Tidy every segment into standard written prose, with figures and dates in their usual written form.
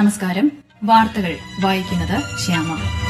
നമസ്കാരം. വാർത്തകൾ വായിക്കുന്നത് ശ്യാമ.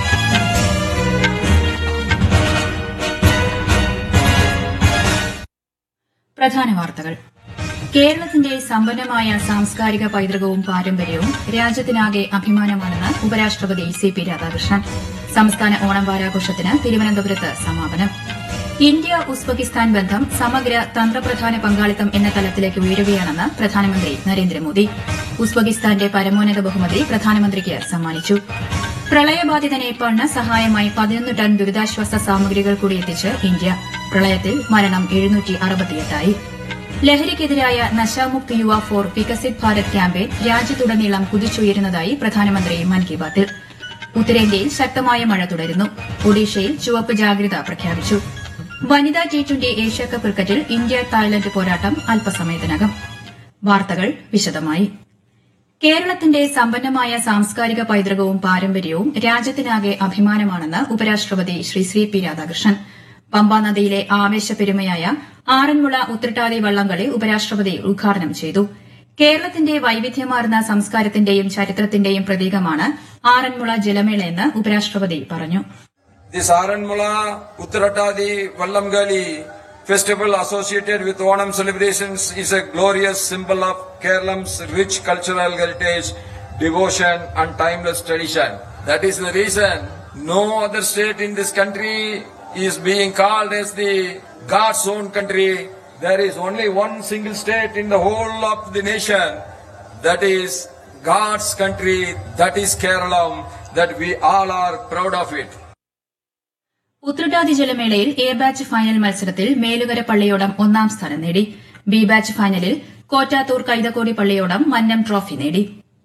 പ്രധാന വാർത്തകൾ. കേരളത്തിന്റെ സമ്പന്നമായ സാംസ്കാരിക പൈതൃകവും പാരമ്പര്യവും രാജ്യത്തിനാകെ അഭിമാനമാണെന്ന് ഉപരാഷ്ട്രപതി സി.പി. രാധാകൃഷ്ണൻ. സംസ്ഥാന ഓണം വാരാഘോഷത്തിന് തിരുവനന്തപുരത്ത് സമാപനം. ഇന്ത്യ ഉസ്ബെക്കിസ്ഥാൻ ബന്ധം സമഗ്ര തന്ത്രപ്രധാന പങ്കാളിത്തം എന്ന തലത്തിലേക്ക് ഉയരുകയാണെന്ന് പ്രധാനമന്ത്രി നരേന്ദ്രമോദി. ഉസ്ബെക്കിസ്ഥാന്റെ പരമോന്നത ബഹുമതി പ്രധാനമന്ത്രിക്ക് സമ്മാനിച്ചു. പ്രളയബാധിത നേപ്പാളിന് സഹായമായി 11 ടൺ ദുരിതാശ്വാസ സാമഗ്രികൾ കൂടി എത്തിച്ച് ഇന്ത്യ. പ്രളയത്തിൽ മരണം 768. ലഹരിക്കെതിരായ നശാമുക്ത് യുവ ഫോർ വികസിത് ഭാരത് ക്യാമ്പയിൻ രാജ്യത്തുടനീളം കുതിച്ചുയരുന്നതായി പ്രധാനമന്ത്രി മൻ കി ബാത്തിൽ. ഉത്തരേന്ത്യയിൽ ശക്തമായ മഴ തുടരുന്നു. ഒഡീഷയിൽ ചുവപ്പ് ജാഗ്രത പ്രഖ്യാപിച്ചു. വനിതാ T20 ഏഷ്യാകപ്പ് ക്രിക്കറ്റിൽ ഇന്ത്യ തായ്ലൻഡ് പോരാട്ടം അല്പസമയത്തിനകം. വാർത്തകൾ വിശദമായി. കേരളത്തിന്റെ സമ്പന്നമായ സാംസ്കാരിക പൈതൃകവും പാരമ്പര്യവും രാജ്യത്തിനാകെ അഭിമാനമാണെന്ന് ഉപരാഷ്ട്രപതി ശ്രീ പി രാധാകൃഷ്ണൻ. പമ്പാ നദിയിലെ ആവേശപ്പെരുമയായ ആറന്മുള ഉത്രട്ടാതി വള്ളംകളി ഉപരാഷ്ട്രപതി ഉദ്ഘാടനം ചെയ്തു. കേരളത്തിന്റെ വൈവിധ്യമാർന്ന സംസ്കാരത്തിന്റെയും ചരിത്രത്തിന്റെയും പ്രതീകമാണ് ആറന്മുള ജലമേളയെന്ന് ഉപരാഷ്ട്രപതി പറഞ്ഞു. This Aranmula Uttaratadi Vallamgali festival associated with Onam celebrations is a glorious symbol of Kerala's rich cultural heritage, devotion and timeless tradition. That is the reason no other state in this country is being called as the God's own country. There is only one single state in the whole of the nation that is God's country, that is Kerala, that we all are proud of it. Uthrattathi ജലമേളയിൽ A batch final മത്സരത്തിൽ മേലുകര പള്ളിയോടം ഒന്നാം സ്ഥാനം നേടി. B batch ഫൈനലിൽ Kottathur Kaithakodi പള്ളിയോടം Mannam trophy നേടി.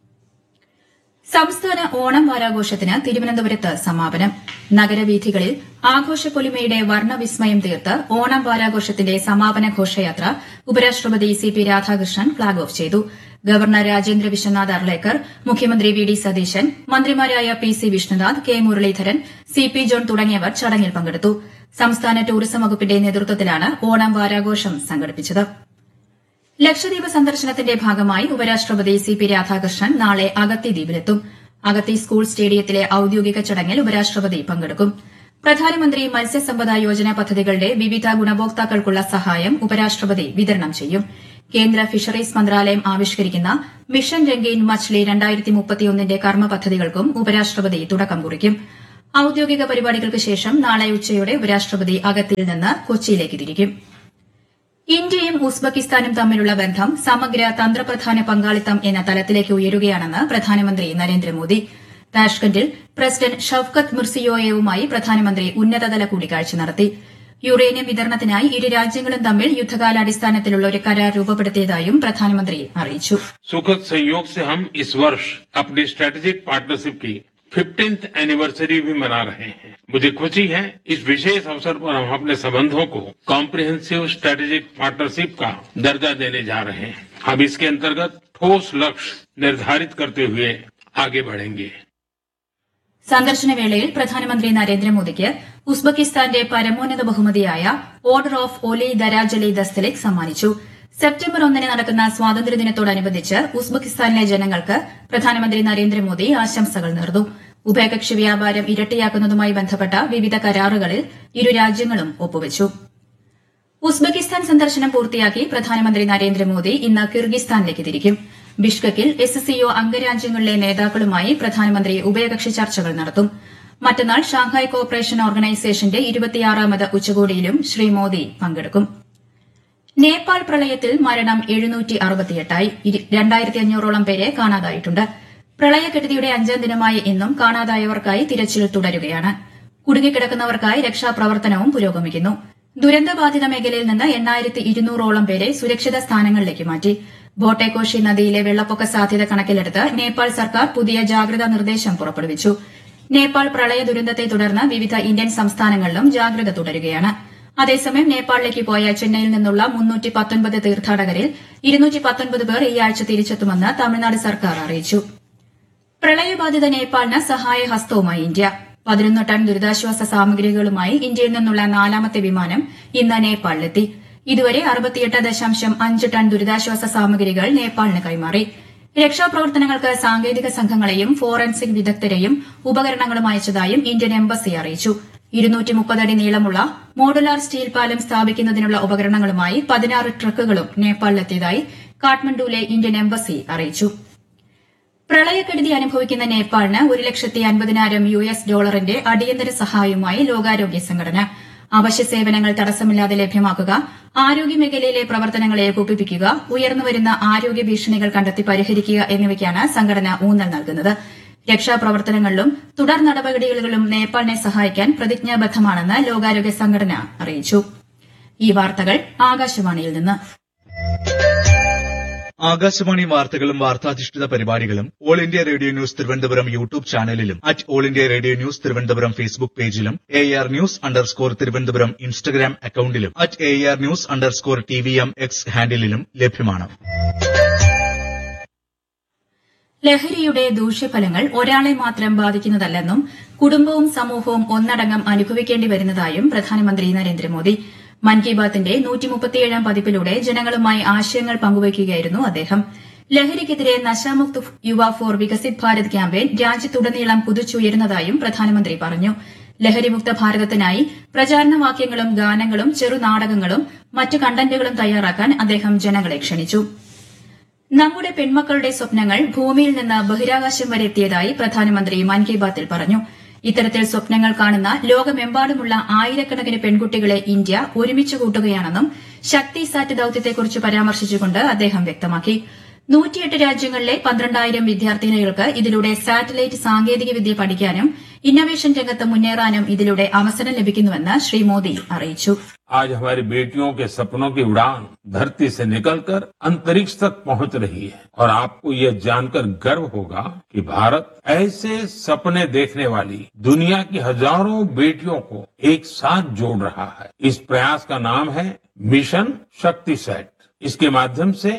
സംസ്ഥാന ഓണം വാരാഘോഷത്തിന് തിരുവനന്തപുരത്ത് സമാപനം. നഗരവീഥികളിൽ ആഘോഷപ്പൊലിമയുടെ വർണ്ണവിസ്മയം തീർത്ത് ഓണം വാരാഘോഷത്തിന്റെ സമാപന ഘോഷയാത്ര ഉപരാഷ്ട്രപതി സി.പി. രാധാകൃഷ്ണൻ ഫ്ളാഗ് ഓഫ് ചെയ്തു. ഗവർണർ രാജേന്ദ്ര വിശ്വനാഥ് അർലേക്കർ, മുഖ്യമന്ത്രി വി.ഡി. സതീശൻ, മന്ത്രിമാരായ PC. Vishnunath, K. Muraleedharan, CP. John തുടങ്ങിയവർ ചടങ്ങിൽ പങ്കെടുത്തു. സംസ്ഥാന ടൂറിസം വകുപ്പിന്റെ നേതൃത്വത്തിലാണ് ഓണം വാരാഘോഷം സംഘടിപ്പിച്ചത്. ലക്ഷദ്വീപ് സന്ദർശനത്തിന്റെ ഭാഗമായി ഉപരാഷ്ട്രപതി സി.പി. രാധാകൃഷ്ണൻ നാളെ അഗത്തി ദ്വീപിലെത്തും. അഗത്തി സ്കൂൾ സ്റ്റേഡിയത്തിലെ ഔദ്യോഗിക ചടങ്ങിൽ ഉപരാഷ്ട്രപതി പങ്കെടുക്കും. പ്രധാനമന്ത്രി മത്സ്യസമ്പദ യോജന പദ്ധതികളുടെ വിവിധ ഗുണഭോക്താക്കൾക്കുള്ള സഹായം ഉപരാഷ്ട്രപതി വിതരണം ചെയ്യും. കേന്ദ്ര ഫിഷറീസ് മന്ത്രാലയം ആവിഷ്കരിക്കുന്ന മിഷൻ രംഗീൻ മച്ച്ലി 2031ന്റെ കർമ്മ പദ്ധതികൾക്കും ഉപരാഷ്ട്രപതി തുടക്കം കുറിക്കും. ഔദ്യോഗിക പരിപാടികൾക്ക് ശേഷം നാളെ ഉച്ചയോടെ ഉപരാഷ്ട്രപതി അഗത്തിയിൽ നിന്ന് കൊച്ചിയിലേക്ക് തിരിക്കും. ഇന്ത്യയും ഉസ്ബെക്കിസ്ഥാനും തമ്മിലുള്ള ബന്ധം സമഗ്ര തന്ത്രപ്രധാന പങ്കാളിത്തം എന്ന തലത്തിലേക്ക് ഉയരുകയാണെന്ന് പ്രധാനമന്ത്രി നരേന്ദ്രമോദി. താഷ്കന്റിൽ പ്രസിഡന്റ് ഷൌക്കത്ത് മിർസിയോയേവുമായി പ്രധാനമന്ത്രി ഉന്നതതല കൂടിക്കാഴ്ച നടത്തി. യുറേനിയം വിതരണത്തിനായി ഇരു രാജ്യങ്ങളും തമ്മിൽ യുദ്ധകാലാടിസ്ഥാനത്തിലുള്ള ഒരു കരാർ രൂപപ്പെടുത്തിയതായും പ്രധാനമന്ത്രി അറിയിച്ചു. सुखद संयोग से हम इस वर्ष अपनी स्ट्रेटेजिक पार्टनरशिप की 15th एनिवर्सरी भी मना रहे हैं. मुझे खुशी है इस विशेष अवसर पर हम अपने संबंधों को कॉम्प्रिहेंसिव स्ट्रेटेजिक पार्टनरशिप का दर्जा देने जा रहे हैं. हम इसके अंतर्गत ठोस लक्ष्य निर्धारित करते हुए आगे बढ़ेंगे. സന്ദർശനവേളയിൽ പ്രധാനമന്ത്രി നരേന്ദ്രമോദിക്ക് ഉസ്ബെക്കിസ്ഥാന്റെ പരമോന്നത ബഹുമതിയായ ഓർഡർ ഓഫ് ഒലി ദരാജലി ദസ്തലിക് സമ്മാനിച്ചു. സെപ്റ്റംബർ 1 നടക്കുന്ന സ്വാതന്ത്ര്യദിനത്തോടനുബന്ധിച്ച് ഉസ്ബെക്കിസ്ഥാനിലെ ജനങ്ങൾക്ക് പ്രധാനമന്ത്രി നരേന്ദ്രമോദി ആശംസകൾ നേർന്നു. ഉഭയകക്ഷി വ്യാപാരം ഇരട്ടിയാക്കുന്നതുമായി ബന്ധപ്പെട്ട വിവിധ കരാറുകളിൽ ഇരു രാജ്യങ്ങളും ഒപ്പുവച്ചു. ഉസ്ബെക്കിസ്ഥാൻ സന്ദർശനം പൂർത്തിയാക്കി പ്രധാനമന്ത്രി നരേന്ദ്രമോദി ഇന്ന് കിർഗിസ്ഥാനിലേക്ക് തിരിക്കും. ബിഷ്കെക്കിൽ SCO അംഗരാജ്യങ്ങളിലെ നേതാക്കളുമായി പ്രധാനമന്ത്രി ഉഭയകക്ഷി ചർച്ചകൾ നടത്തും. മറ്റന്നാൾ ഷാങ്ഹായ് കോർപ്പറേഷൻ ഓർഗനൈസേഷന്റെ 26ാമത് ഉച്ചകോടിയിലും ശ്രീ മോദി പങ്കെടുക്കും. നേപ്പാൾ പ്രളയത്തിൽ മരണം 768. 2500ഓളം പേരെ കാണാതായിട്ടുണ്ട്. പ്രളയക്കെടുതിയുടെ 5ാം ദിനമായ ഇന്നും കാണാതായവർക്കായി തിരച്ചിൽ തുടരുകയാണ്. കുടുങ്ങിക്കിടക്കുന്നവർക്കായി രക്ഷാപ്രവർത്തനവും പുരോഗമിക്കുന്നു. ദുരന്തബാധിത മേഖലയിൽ നിന്ന് 8200ഓളം പേരെ സുരക്ഷിത സ്ഥാനങ്ങളിലേക്ക് മാറ്റി. ഭോട്ടെക്കോഷി നദിയിലെ വെള്ളപ്പൊക്ക സാധ്യത കണക്കിലെടുത്ത് നേപ്പാൾ സർക്കാർ പുതിയ ജാഗ്രതാ നിർദ്ദേശം പുറപ്പെടുവിച്ചു. നേപ്പാൾ പ്രളയ ദുരന്തത്തെ തുടർന്ന് വിവിധ ഇന്ത്യൻ സംസ്ഥാനങ്ങളിലും ജാഗ്രത തുടരുകയാണ്. അതേസമയം നേപ്പാളിലേക്ക് പോയ ചെന്നൈയിൽ നിന്നുള്ള 319 തീർത്ഥാടകരിൽ 219 പേർ ഈ ആഴ്ച തിരിച്ചെത്തുമെന്ന് തമിഴ്നാട് സർക്കാർ അറിയിച്ചു. പ്രളയബാധിത നേപ്പാളിന് സഹായഹസ്തവുമായി ഇന്ത്യ. 11 ടൺ ദുരിതാശ്വാസ സാമഗ്രികളുമായി ഇന്ത്യയിൽ നിന്നുള്ള 4ാമത്തെ വിമാനം ഇന്ന് നേപ്പാളിലെത്തി. ഇതുവരെ 68.5 ടൺ ദുരിതാശ്വാസ സാമഗ്രികൾ നേപ്പാളിന് കൈമാറി. രക്ഷാപ്രവർത്തനങ്ങൾക്ക് സാങ്കേതിക സംഘങ്ങളെയും ഫോറൻസിക് വിദഗ്ധരെയും ഉപകരണങ്ങളും അയച്ചതായും ഇന്ത്യൻ എംബസി അറിയിച്ചു. 230 അടി നീളമുള്ള മോഡുലാർ സ്റ്റീൽ പാലം സ്ഥാപിക്കുന്നതിനുള്ള ഉപകരണങ്ങളുമായി 16 ട്രക്കുകളും നേപ്പാളിലെത്തിയതായി കാഠ്മണ്ഡുവിലെ ഇന്ത്യൻ എംബസി അറിയിച്ചു. പ്രളയക്കെടുതി അനുഭവിക്കുന്ന നേപ്പാളിന് $1,50,000 അടിയന്തര സഹായവുമായി ലോകാരോഗ്യ സംഘടന. അവശ്യ സേവനങ്ങൾ തടസ്സമില്ലാതെ ലഭ്യമാക്കുക, ആരോഗ്യമേഖലയിലെ പ്രവർത്തനങ്ങളെ ഏകോപിപ്പിക്കുക, ഉയർന്നുവരുന്ന ആരോഗ്യ ഭീഷണികൾ കണ്ടെത്തി പരിഹരിക്കുക എന്നിവയ്ക്കാണ് സംഘടന ഊന്നൽ നൽകുന്നത്. രക്ഷാപ്രവർത്തനങ്ങളിലും തുടർ നടപടികളിലും നേപ്പാളിനെ സഹായിക്കാൻ പ്രതിജ്ഞാബദ്ധമാണെന്ന് ലോകാരോഗ്യ സംഘടന അറിയിച്ചു. ഈ വാർത്തകൾ ആകാശവാണിയിൽ നിന്ന്. ആകാശവാണി വാർത്തകളും വാർത്താധിഷ്ഠിത പരിപാടികളും all India radio news Thiruvananthapuram YouTube ചാനലിലും all India radio news Thiruvananthapuram Facebook പേജിലും AR News_ തിരുവനന്തപുരം ഇൻസ്റ്റഗ്രാം അക്കൌണ്ടിലും AR News_TVM X ഹാൻഡിലും ലഭ്യമാണ്. ലഹരിയുടെ ദൂഷ്യഫലങ്ങൾ ഒരാളെ മാത്രം ബാധിക്കുന്നതല്ലെന്നും കുടുംബവും സമൂഹവും ഒന്നടങ്കം അനുഭവിക്കേണ്ടി വരുന്നതായും പ്രധാനമന്ത്രി നരേന്ദ്രമോദി. മൻ കി ബാത്തിന്റെ 137ാം പതിപ്പിലൂടെ ജനങ്ങളുമായി ആശയങ്ങൾ പങ്കുവയ്ക്കുകയായിരുന്നു അദ്ദേഹം. ലഹരിക്കെതിരെ നശാമുക്ത് യുവ ഫോർ വികസിത് ഭാരത് ക്യാമ്പയിൻ രാജ്യത്തുടനീളം കുതിച്ചുയരുന്നതായും പ്രധാനമന്ത്രി പറഞ്ഞു. ലഹരിമുക്ത ഭാരതത്തിനായി പ്രചാരണവാക്യങ്ങളും ഗാനങ്ങളും ചെറുനാടകങ്ങളും മറ്റ് കണ്ടന്റുകളും തയ്യാറാക്കാൻ അദ്ദേഹം ജനങ്ങളെ ക്ഷണിച്ചു. നമ്മുടെ പെൺമക്കളുടെ സ്വപ്നങ്ങൾ ഭൂമിയിൽ നിന്ന് ബഹിരാകാശം വരെ എത്തിയതായി പ്രധാനമന്ത്രി മൻ കി ബാത്തിൽ പറഞ്ഞു. ഇത്തരത്തിൽ സ്വപ്നങ്ങൾ കാണുന്ന ലോകമെമ്പാടുമുള്ള ആയിരക്കണക്കിന് പെൺകുട്ടികളെ ഇന്ത്യ ഒരുമിച്ച് കൂട്ടുകയാണെന്നും ശക്തി സാറ്റ് ദൌത്യത്തെക്കുറിച്ച് പരാമർശിച്ചുകൊണ്ട് അദ്ദേഹം വ്യക്തമാക്കി. 108 രാജ്യങ്ങളിലെ 12,000 വിദ്യാർത്ഥിനികൾക്ക് ഇതിലൂടെ സാറ്റലൈറ്റ് സാങ്കേതികവിദ്യ പഠിക്കാനും ഇന്നൊവേഷൻ രംഗത്ത് മുന്നേറാനും ഇതിലൂടെ അവസരം ലഭിക്കുന്നുവെന്ന് ശ്രീ മോദി അറിയിച്ചു. आज हमारी बेटियों के सपनों की उड़ान धरती से निकलकर अंतरिक्ष तक पहुंच रही है और आपको यह जानकर गर्व होगा कि भारत ऐसे सपने देखने वाली दुनिया की हजारों बेटियों को एक साथ जोड़ रहा है. इस प्रयास का नाम है मिशन शक्ति सेट. इसके माध्यम से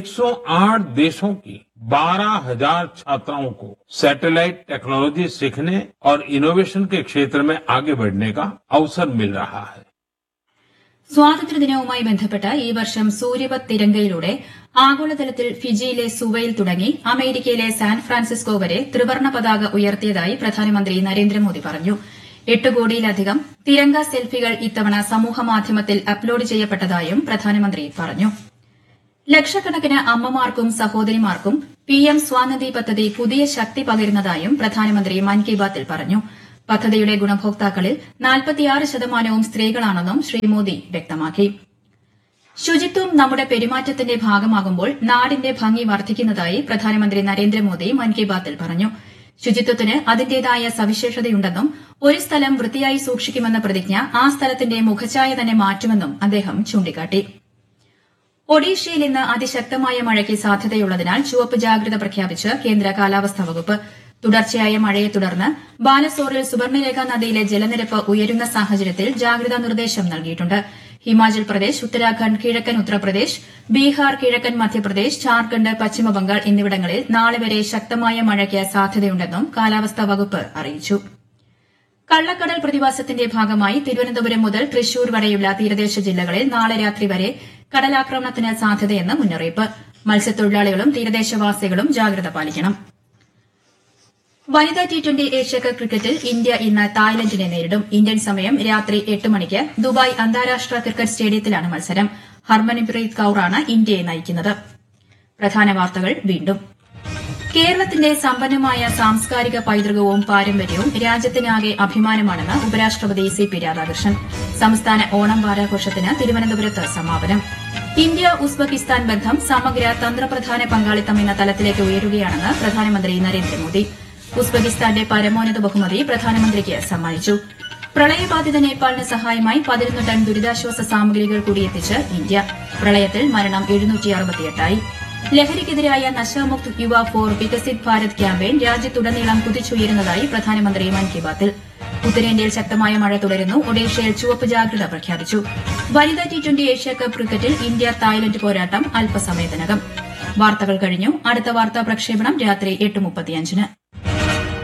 108 देशों की 12,000 छात्राओं को सैटेलाइट टेक्नोलॉजी सीखने और इनोवेशन के क्षेत्र में आगे बढ़ने का अवसर मिल रहा है. സ്വാതന്ത്ര്യദിനവുമായി ബന്ധപ്പെട്ട് ഈ വർഷം സൂര്യപത് തിരങ്കയിലൂടെ ആഗോളതലത്തിൽ ഫിജിയിലെ സുവയിൽ തുടങ്ങി അമേരിക്കയിലെ സാൻ ഫ്രാൻസിസ്കോ വരെ ത്രിവർണ്ണ പതാക ഉയർത്തിയതായി പ്രധാനമന്ത്രി നരേന്ദ്രമോദി പറഞ്ഞു. 8 കോടിയിലധികം തിരങ്ക സെൽഫികൾ ഇത്തവണ സമൂഹമാധ്യമത്തിൽ അപ്ലോഡ് ചെയ്യപ്പെട്ടതായും പ്രധാനമന്ത്രി പറഞ്ഞു. ലക്ഷക്കണക്കിന് അമ്മമാർക്കും സഹോദരിമാർക്കും PM സ്വാനിധി പദ്ധതി പുതിയ ശക്തി പകരുന്നതായും പ്രധാനമന്ത്രി മൻ കി ബാത്തിൽ പറഞ്ഞു. പദ്ധതിയുടെ ഗുണഭോക്താക്കളിൽ 46% സ്ത്രീകളാണെന്നും ശ്രീ മോദി വ്യക്തമാക്കി. ശുചിത്വം നമ്മുടെ പെരുമാറ്റത്തിന്റെ ഭാഗമാകുമ്പോൾ നാടിന്റെ ഭംഗി വർദ്ധിക്കുന്നതായി പ്രധാനമന്ത്രി നരേന്ദ്രമോദി മൻ കി ബാത്തിൽ പറഞ്ഞു. ശുചിത്വത്തിന് അതിന്റേതായ സവിശേഷതയുണ്ടെന്നും ഒരു സ്ഥലം വൃത്തിയായി സൂക്ഷിക്കുമെന്ന പ്രതിജ്ഞ ആ സ്ഥലത്തിന്റെ മുഖഛായ തന്നെ മാറ്റുമെന്നും അദ്ദേഹം ചൂണ്ടിക്കാട്ടി. ഒഡീഷയിൽ ഇന്ന് അതിശക്തമായ മഴയ്ക്ക് സാധ്യതയുള്ളതിനാൽ ചുവപ്പ് ജാഗ്രത പ്രഖ്യാപിച്ച് കേന്ദ്ര കാലാവസ്ഥാ വകുപ്പ്. തുടർച്ചയായ മഴയെ തുടർന്ന് ബാലസോറിൽ സുവർണരേഖ നദിയിലെ ജലനിരപ്പ് ഉയരുന്ന സാഹചര്യത്തിൽ ജാഗ്രതാ നിർദ്ദേശം നൽകിയിട്ടുണ്ട്. ഹിമാചൽ പ്രദേശ്, ഉത്തരാഖണ്ഡ്, കിഴക്കൻ ഉത്തർപ്രദേശ്, ബീഹാർ, കിഴക്കൻ മധ്യപ്രദേശ്, ഝാർഖണ്ഡ്, പശ്ചിമബംഗാൾ എന്നിവിടങ്ങളിൽ നാളെ വരെ ശക്തമായ മഴയ്ക്ക് സാധ്യതയുണ്ടെന്നും കാലാവസ്ഥാ വകുപ്പ് അറിയിച്ചു. കള്ളക്കടൽ പ്രതിഭാസത്തിന്റെ ഭാഗമായി തിരുവനന്തപുരം മുതൽ തൃശൂർ വരെയുള്ള തീരദേശ ജില്ലകളിൽ നാളെ രാത്രി വരെ കടലാക്രമണത്തിന് സാധ്യതയെന്ന് മുന്നറിയിപ്പ്. മത്സ്യത്തൊഴിലാളികളും തീരദേശവാസികളും ജാഗ്രത പാലിക്കണം. വനിതാ T20 ഏഷ്യാകപ്പ് ക്രിക്കറ്റിൽ ഇന്ത്യ ഇന്ന് തായ്ലൻഡിനെ നേരിടും. ഇന്ത്യൻ സമയം രാത്രി 8 മണിക്ക് ദുബായ് അന്താരാഷ്ട്ര ക്രിക്കറ്റ് സ്റ്റേഡിയത്തിലാണ് മത്സരം. ഹർമൻപ്രീത് കൌറാണ് ഇന്ത്യയെ നയിക്കുന്നത്. പ്രധാന വാർത്തകൾ വീണ്ടും. കേരളത്തിന്റെ സമ്പന്നമായ സാംസ്കാരിക പൈതൃകവും പാരമ്പര്യവും രാജ്യത്തിനാകെ അഭിമാനമാണെന്ന് ഉപരാഷ്ട്രപതി CP രാധാകൃഷ്ണൻ. സംസ്ഥാന ഓണം വാരാഘോഷത്തിന് തിരുവനന്തപുരത്ത് സമാപനം. ഇന്ത്യ ഉസ്ബെക്കിസ്ഥാൻ ബന്ധം സമഗ്ര തന്ത്രപ്രധാന പങ്കാളിത്തം എന്ന തലത്തിലേക്ക് ഉയരുകയാണെന്ന് പ്രധാനമന്ത്രി നരേന്ദ്രമോദി. ഉസ്ബെക്കിസ്ഥാന്റെ പരമോന്നത ബഹുമതി പ്രധാനമന്ത്രിക്ക് സമ്മാനിച്ചു. പ്രളയബാധിത നേപ്പാളിന് സഹായമായി 11 ടൺ ദുരിതാശ്വാസ സാമഗ്രികൾ കൂടി എത്തിച്ച് ഇന്ത്യ. പ്രളയത്തിൽ മരണം 768ആയി. ലഹരിക്കെതിരായ നശാമുക്ത് യുവ ഫോർ വികസിത് ഭാരത് ക്യാമ്പയിൻ രാജ്യത്തുടനീളം കുതിച്ചുയരുന്നതായി പ്രധാനമന്ത്രി മൻ കി ബാത്തിൽ. ഉത്തരേന്ത്യയിൽ ശക്തമായ മഴ തുടരുന്നു. ഒഡീഷയിൽ ചുവപ്പ് ജാഗ്രത പ്രഖ്യാപിച്ചു. വനിതാ T20 ഏഷ്യാകപ്പ് ക്രിക്കറ്റിൽ ഇന്ത്യ തായ്ലൻഡ് പോരാട്ടം അല്പസമയത്തിനകം. വാർത്തകൾ കഴിഞ്ഞു. അടുത്ത വാർത്താ പ്രക്ഷേപണം രാത്രി 8:35.